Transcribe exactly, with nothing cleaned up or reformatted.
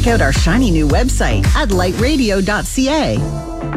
out our shiny new website at light radio dot c a.